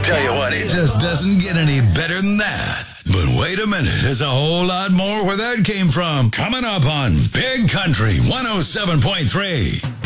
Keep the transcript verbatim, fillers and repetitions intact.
Tell you what, it just doesn't get any better than that. But wait a minute, there's a whole lot more where that came from. Coming up on Big Country one oh seven point three.